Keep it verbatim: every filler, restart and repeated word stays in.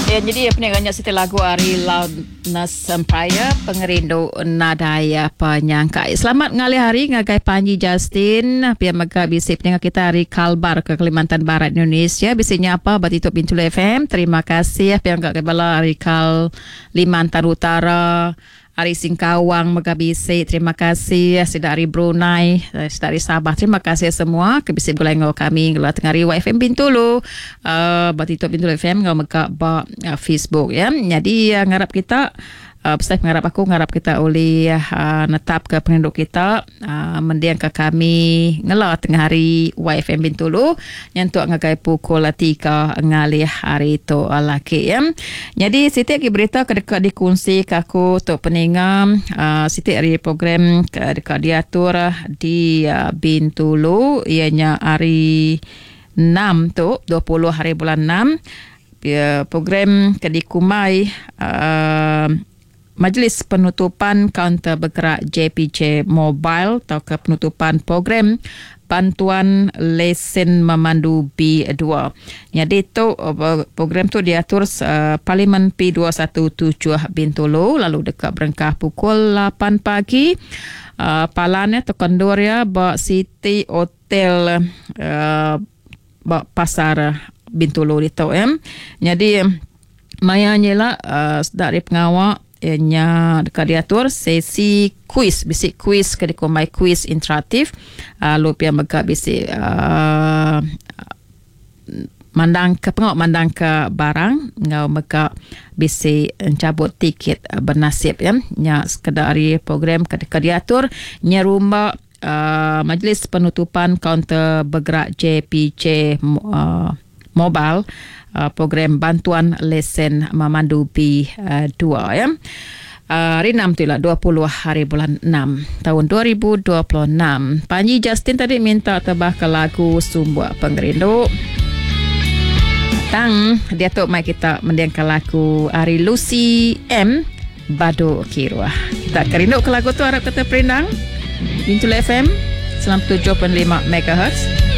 Ya, jadi pendengarnya siti lagu Ari Loudness Empire pengerindu nadaya penyangkai. Selamat ngali hari ngagai Panji Justin. Pia mega bisi pendengar kita Ari Kalbar ke Kalimantan Barat Indonesia. Bisinya apa? Batito Bintul F M. Terima kasih. Pia mega kebala Ari Kalimantan Utara. Ari Singkawang Megabisi, terima kasih. Dari Brunei, dari Sabah, terima kasih semua. Kebisi gulengo kami gelar tengari Y F M Bintulu, uh, Batito Bintulu F M ngau mega ba uh, Facebook ya. Jadi uh, ngarap kita Uh, Pesai mengharap aku ngarap kita oleh uh, netap ke penduduk kita uh, mendiang ke kami ngelah tengah hari Y F M Bintulu yang tu ngagai pukul tiga ngalih hari tu laki ya. Jadi Siti lagi berita kedekat dikunci kaku untuk peningam uh, Siti hari program kedekat diatur di uh, Bintulu ianya hari enam tu dua puluh hari bulan enam uh, program kedikumai uh, Majlis Penutupan Kaunter Bergerak J P J Mobile atau ke penutupan program bantuan lesen memandu B dua. Jadi itu program tu diatur uh, Parlimen P dua satu tujuh Bintulu lalu dekat berengkah pukul lapan pagi. Uh, palannya tu kondoria ba City Hotel uh, ba pasar Bintulu itu ya. Jadi mayanya lah uh, dari pengawal nya dekat diatur sesi kuis bisik kuis kediko my kuis interaktif uh, lupa mega bisik uh, mandang ke pengok mandang ke barang ngau mega bisik cabut tiket uh, bernasib ya nya sekedari program kediko diatur nya rumah uh, Majlis Penutupan Kaunter Bergerak J P J uh, Mobile Uh, program bantuan lesen memandu B dua ya. Uh, hari enam tu lah dua puluh hari bulan enam tahun dua ribu dua puluh enam. Panji Justin tadi minta tebah ke lagu Sumbuak Pengerindu. Tang dia tu mai kita mendengar lagu Ari Lucy M Badu Kirwah. Kita kerindu ke lagu tu harap kata perindang. Bintul F M sembilan puluh tujuh perpuluhan lima megahertz.